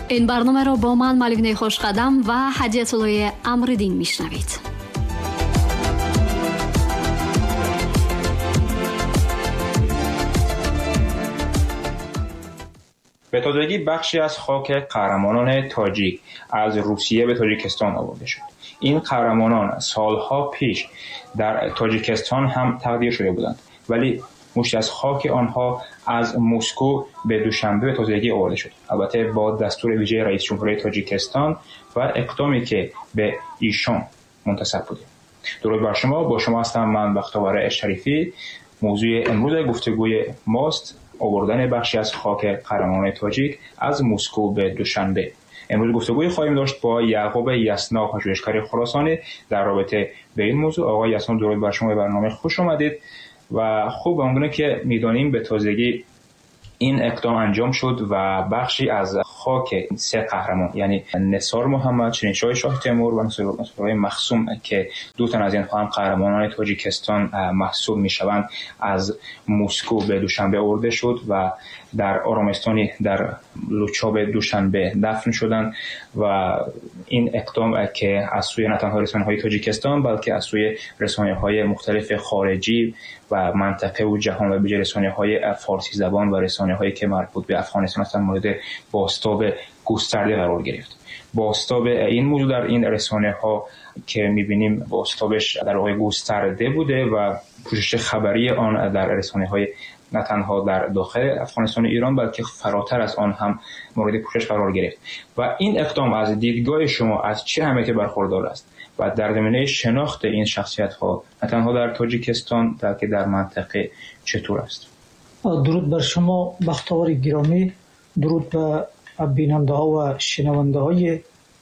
این برنامه را با من ملک خوشقدم و هدیت الله امردین میشنوید. به تازگی بخشی از خاک قهرمانان تاجیک از روسیه به تاجیکستان آورده شد. این قهرمانان سالها پیش در تاجیکستان هم تقدیر شده بودند، ولی مشتی از خاک آنها از مسکو به دوشنبه به تازگی آورده شد، البته با دستور ویژه رئیس جمهوری تاجیکستان و اقدامی که به ایشان منتسب بوده. درود بر شما، با شما هستم من بختیار شریفی. موضوع امروز گفتگوی ماست آوردن بخشی از خاک قهرمانان تاجیک از مسکو به دوشنبه. امروز گفتگوی خواهیم داشت با یعقوب یسنا، پژوهشگر خراسانی در رابطه به این موضوع. آقای یسنا، درود بر شما، به برنامه خوش آمدید. و خوب همونگونه که میدانیم به تازگی این اقدام انجام شد و بخشی از خاک سه قهرمان، یعنی نثار محمد، شاهنشاه شاه تیمور و نصرالله مخصوم که دو تن از اینها هم قهرمانان تاجیکستان محسوب میشوند، از مسکو به دوشنبه آورده شد و در آرامستانی در لوچاب دوشنبه دفن شدند. و این اقدام که از سوی نه تنها رسانه‌های تاجیکستان بلکه از سوی رسانه‌های مختلف خارجی و منطقه و جهان و به رسانه‌های فارسی زبان و رسانه‌هایی که مربوط به افغانستان هستند مورد بازتاب گسترده قرار گرفت. بازتاب این موضوع در این رسانه‌ها که می‌بینیم بازتابش در واقع گسترده بوده و پوشش خبری آن در رسانه‌های نه تنها در داخل افغانستان و ایران بلکه فراتر از آن هم مورد پوشش قرار گرفت. و این اقدام از دیدگاه شما از چه اهمیتی برخوردار است و در زمینه شناخت این شخصیت‌ها نه تنها در تاجیکستان بلکه در منطقه چطور است؟ درود بر شما بختیار گرامی، درود به بیننده‌ها و شنونده‌های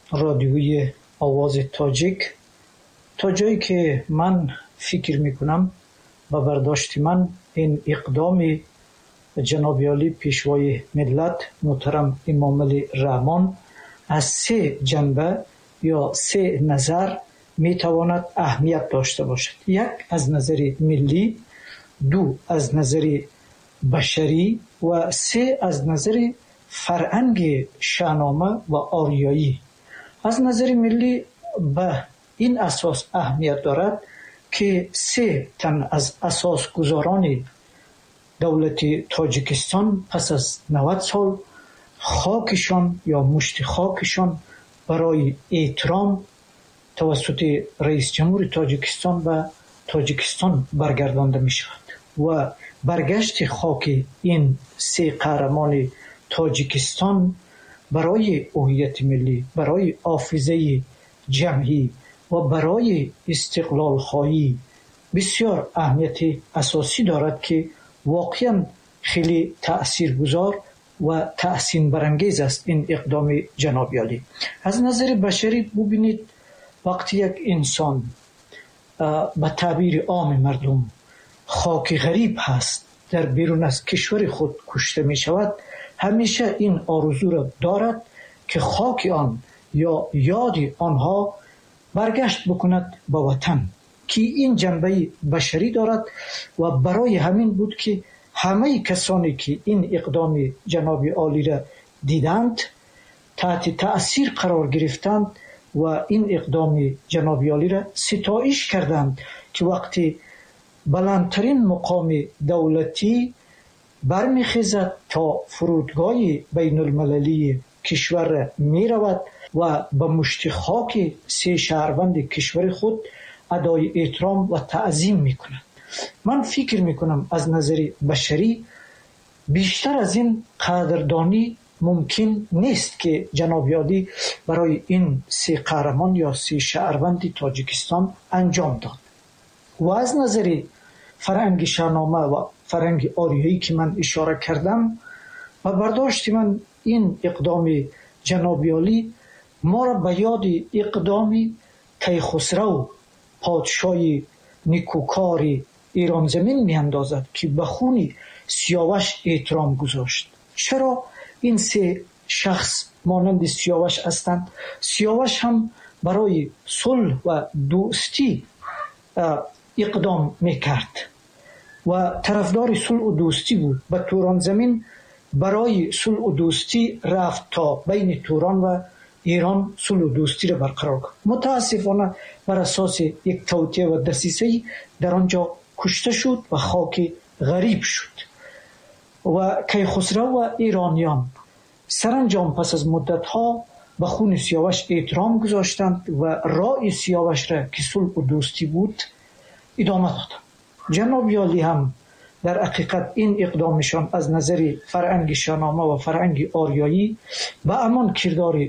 رادیوی آواز تاجیک. تا جایی که من فکر می‌کنم و برداشت من، این اقدام جناب عالی پیشوای ملت محترم امام علی رحمان از سه جنبه یا سه نظر میتواند اهمیت داشته باشد. یک از نظر ملی، دو از نظر بشری و سه از نظر فرهنگ شاهنامه و آریایی. از نظر ملی به این اساس اهمیت دارد که سه تن از اساس گذاران دولت تاجیکستان پس از 90 سال خاکشان یا مشت خاکشان برای احترام توسط رئیس جمهور تاجیکستان و تاجیکستان برگردانده می شود و برگشت خاک این سه قهرمان تاجیکستان برای هویت ملی، برای حافظه جمعی و برای استقلال خواهی بسیار اهمیت اساسی دارد که واقعا خیلی تأثیرگذار و تحسین برانگیز است این اقدام جناب عالی. از نظر بشری ببینید، وقتی یک انسان به تعبیر عام مردم خاک غریب هست در بیرون از کشور خود کشته می شود، همیشه این آرزو را دارد که خاک آن یا یاد آنها برگشت بکند به وطن، که این جنبه بشری دارد و برای همین بود که همه کسانی که این اقدام جناب عالی را دیدند تحت تأثیر قرار گرفتند و این اقدام جناب عالی را ستایش کردند که وقتی بلندترین مقام دولتی برمیخیزد تا فرودگاه بین المللی کشور می رود و به مشت خاک سه شهروند کشور خود ادای احترام و تعظیم می کند. من فکر می کنم از نظر بشری بیشتر از این قدردانی ممکن نیست که جناب عالی برای این سه قهرمان یا سه شهروند تاجیکستان انجام داد. و از نظر فرهنگ شاهنامه و فرهنگ آریایی که من اشاره کردم و برداشت من، این اقدام جناب عالی ما را به یاد اقدام کیخسرو پادشاه نیکوکار ایران زمین می اندازد که به خون سیاوش احترام گذاشت. چرا این سه شخص مانند سیاوش هستند؟ سیاوش هم برای صلح و دوستی اقدام میکرد و طرفدار صلح و دوستی بود. به توران زمین برای صلح و دوستی رفت تا بین توران و ایران صلح و دوستی را برقرار کرد. متاسفانه بر اساس یک توطئه و دسیسه در آنجا کشته شد و خاک غریب شد و کیخسرو و ایرانیان سرانجام پس از مدتها به خون سیاوش احترام گذاشتند و راه سیاوش را که صلح و دوستی بود ادامه دادند. جناب یالی هم در حقیقت این اقدامشان از نظر فرهنگ شاهنامه و فرهنگ آریایی به همان کردار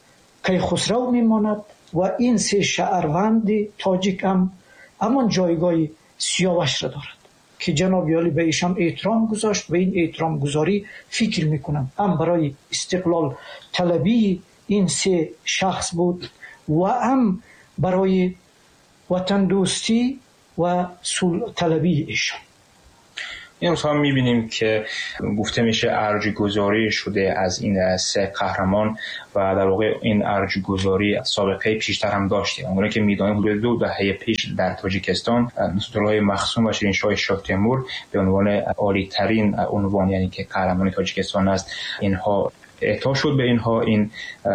کیخسرو میماند و این سه شهروند تاجیک هم همان جایگاه سیاوش را دارد که جناب یالی به ایشان احترام گذاشت و این احترام گذاری فکر میکنم هم برای استقلال طلبی این سه شخص بود و هم برای وطن دوستی و صلح طلبی ایشان. این روزها می‌بینیم که گفته میشه ارج‌گذاری شده از این سه قهرمان و در واقع این ارج‌گذاری سابقه پیشتر هم داشته. اونگونه که می‌دانیم حدود 2 دهه پیش در تاجیکستان نصرالله مخزوم و شیرینشاه شاه تیمور به عنوان عالی‌ترین عنوان، یعنی که قهرمان تاجیکستان است، اینها اعطا شد به اینها این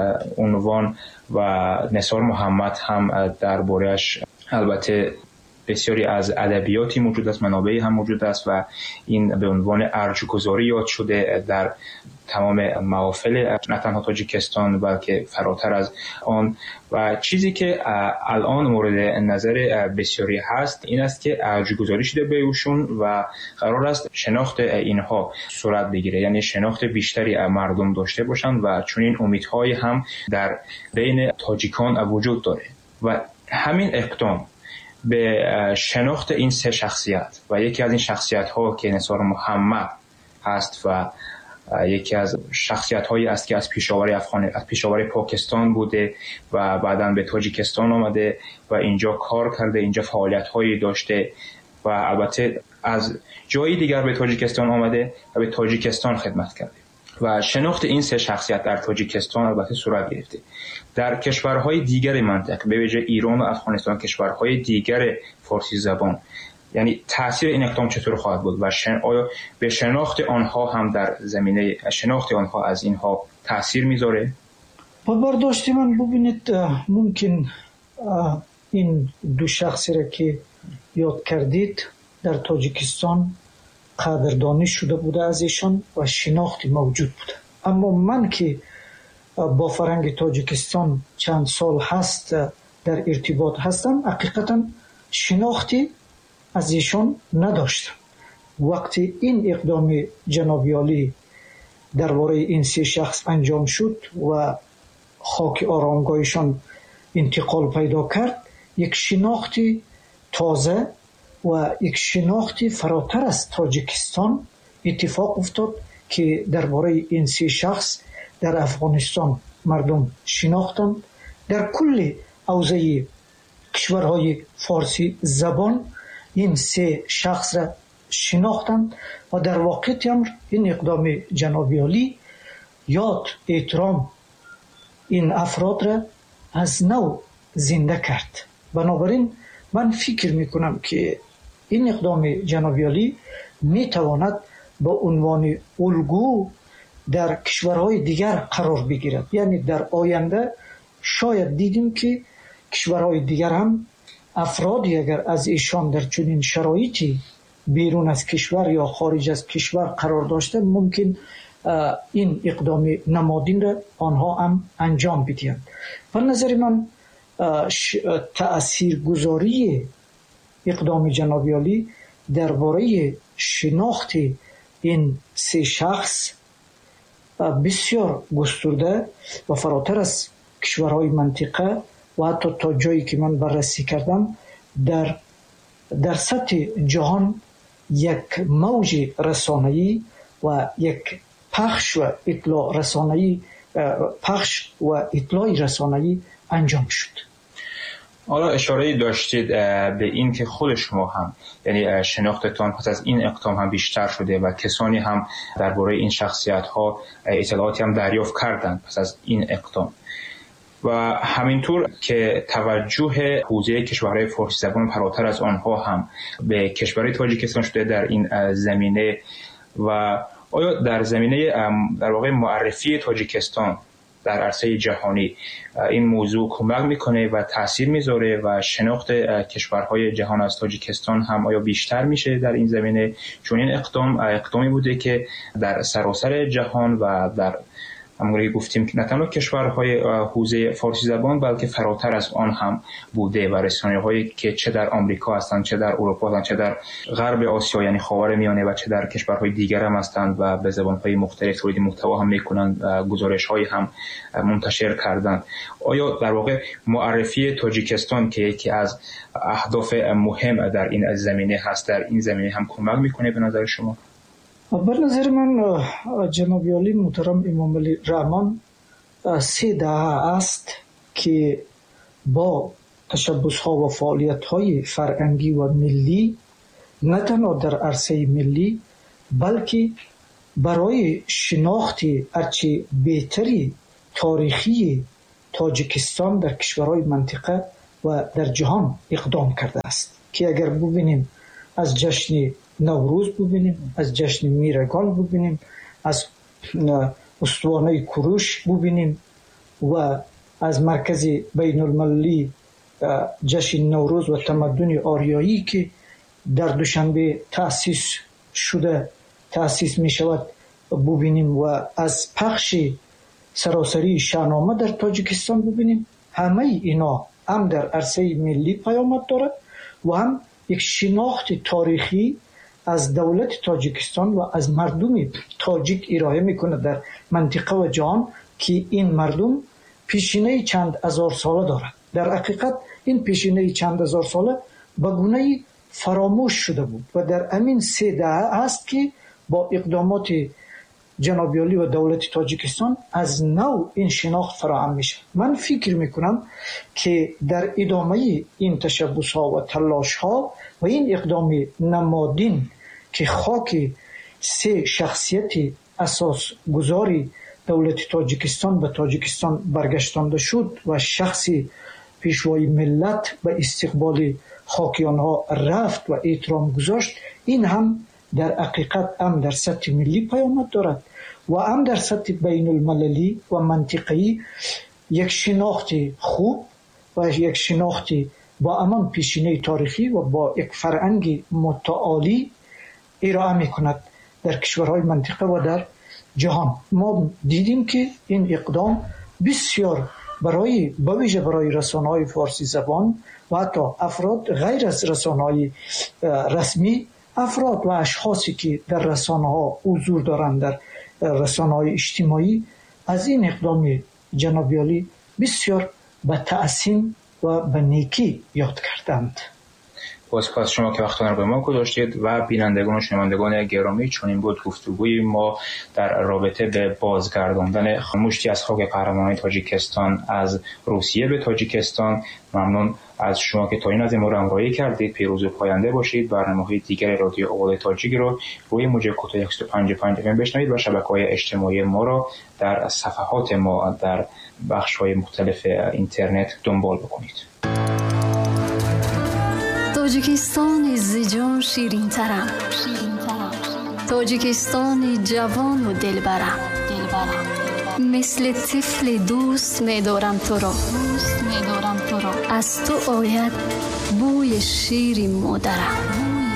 عنوان و نثار محمد هم درباره‌اش البته بسیاری از ادبیاتی موجود است، منابعی هم موجود است و این به عنوان ارج‌گذاری یاد شده در تمام محافل نه تنها تاجیکستان بلکه فراتر از آن. و چیزی که الان مورد نظر بسیاری هست این است که ارج‌گذاری شده به ایشون و قرار است شناخت اینها صورت بگیره، یعنی شناخت بیشتری مردم داشته باشند و چنین امیدهایی هم در بین تاجیکان وجود داره و همین اقدام به شناخت این سه شخصیت و یکی از این شخصیت ها که نثار محمد هست و یکی از شخصیت هایی است که از پیشاور پاکستان بوده و بعداً به تاجیکستان آمده و اینجا کار کرده، اینجا فعالیت هایی داشته و البته از جایی دیگر به تاجیکستان آمده و به تاجیکستان خدمت کرده و شناخت این سه شخصیت در تاجیکستان البته صورت گرفته. در کشورهای دیگر منطقه به ویژه ایران و افغانستان، کشورهای دیگر فارسی زبان، یعنی تاثیر این اقدام چطور خواهد بود و آیا به شناخت آنها هم در زمینه شناخت آنها از اینها تاثیر میذاره؟ با برداشت من ببینید ممکن این دو شخصی را که یاد کردید در تاجیکستان قدردانی شده بوده از ایشان و شناختی موجود بوده، اما من که با فرهنگ تاجیکستان چند سال هست در ارتباط هستم حقیقتا شناختی از ایشان نداشتم. وقتی این اقدام جناب یالی درباره این سه شخص انجام شد و خاک آرامگاهشان انتقال پیدا کرد، یک شناختی تازه و یک شناختی فراتر از تاجیکستان اتفاق افتاد که درباره این سه شخص در افغانستان مردم شناختند، در کل حوزه کشورهای فارسی زبان این سه شخص را شناختند و در واقعیت امر این اقدام جناب یالی یاد احترام این افراد را از نو زنده کرد. بنابراین من فکر میکنم که این اقدام جناب یالی میتواند به عنوان الگو در کشورهای دیگر قرار بگیرد، یعنی در آینده شاید دیدیم که کشورهای دیگر هم افرادی اگر از ایشان در چنین شرایطی بیرون از کشور یا خارج از کشور قرار داشته ممکن این اقدام نمادین را آنها هم انجام بدهند. به نظر من تأثیرگذاری اقدام جناب یالی درباره شناخت این سه شخص بسیار گسترده و فراتر از کشورهای منطقه و حتی تا جایی که من بررسی کردم در سطح جهان یک موج رسانه‌ای و یک پخش و اطلاع رسانه‌ای انجام شد. حالا اشاره داشتید به این که خود شما هم یعنی شناختتان پس از این اقدام هم بیشتر شده و کسانی هم درباره این شخصیت‌ها اطلاعاتی هم دریافت کردند پس از این اقدام و همینطور که توجه حوزه کشورهای فارسی زبان فراتر از آنها هم به کشور تاجیکستان شده در این زمینه و آیا در زمینه در واقع معرفی تاجیکستان در عرصه جهانی این موضوع کمک میکنه و تاثیر میذاره و شناخت کشورهای جهان از تاجیکستان هم آیا بیشتر میشه در این زمینه؟ چون این اقدامی بوده که در سراسر جهان و در همونطوری گفتیم که نه تنها کشورهای حوزه فارسی زبان بلکه فراتر از آن هم بوده و رسانه‌هایی که چه در آمریکا هستند، چه در اروپا هستند، چه در غرب آسیا یعنی خاورمیانه و چه در کشورهای دیگر هم هستند و به زبان‌های مختلف تولید محتوا هم میکنند و گزارش‌های هم منتشر کردند. آیا در واقع معرفی تاجیکستان که یکی از اهداف مهم در این زمینه هست، در این زمینه هم کمک میکنه به نظر شما؟ بر نظر من جناب عالی محترم امام علی رحمان 3 دهه است که با تشبس‌ها و فعالیت‌های فرهنگی و ملی نه تنها در عرصه ملی بلکه برای شناخت هرچه بهتری تاریخی تاجیکستان در کشورهای منطقه و در جهان اقدام کرده است که اگر ببینیم از جشن نوروز ببینیم، از جشن میرگان ببینیم، از استوانه کوروش ببینیم و از مرکز بین المللی جشن نوروز و تمدن آریایی که در دوشنبه تأسیس می شود ببینیم و از پخش سراسری شاهنامه در تاجیکستان ببینیم. همه اینا هم در عرصه ملی پیامد دارد و هم یک شناخت تاریخی از دولت تاجیکستان و از مردم تاجیک ارائه میکنه در منطقه و جهان که این مردم پیشینه چند هزار ساله دارد. در حقیقت این پیشینه چند هزار ساله به گونه فراموش شده بود و در همین 3 دهه است که با اقدامات جناب عالی و دولت تاجیکستان از نو این شناخت فراهم میشه. من فکر میکنم که در ادامه این تشبس ها و تلاش ها و این اقدام نمادین که خاک 3 شخصیت اساس گذاری دولت تاجیکستان به تاجیکستان برگشتانده شد و شخصی پیشوای ملت به استقبال خاک آنها رفت و احترام گذاشت، این هم در حقیقت هم در سطح ملی پیامد دارد و هم در سطح بین المللی و منطقه‌ای یک شناخت خوب و یک شناخت با همان پیشینه تاریخی و با یک فرهنگ متعالی ارائه می‌کند در کشورهای منطقه و در جهان. ما دیدیم که این اقدام بسیار بویژه برای رسانه‌های فارسی زبان و حتی افراد غیر از رسانه‌های رسمی، افراد و اشخاصی که در رسانه‌ها حضور دارند، در رسانه‌های اجتماعی، از این اقدام جناب عالی بسیار به تحسین و به نیکی یاد کردند. سپاس شما که وقتتون رو به ما گذاشتید و بینندگان و شنوندگان گرامی، چون این بود گفتگوی ما در رابطه به بازگرداندن مشتی از خاک قهرمانان تاجیکستان از روسیه به تاجیکستان. ممنون از شما که تا این از ما رو همراهی کردید. پیروز و پاینده باشید. برنامه‌های دیگر رادیو آواز تاجیک رو روی موج کوتاه 105.5 FM بشنوید و شبکه‌های اجتماعی ما را در صفحات ما در بخش‌های مختلف اینترنت دنبال بکنید. تاجیکستان زیجان شیرین ترم، تاجیکستان جوان و دلبرم، مثل طفل دوست می‌دارم تو را، از تو آید بوی شیر مادرم.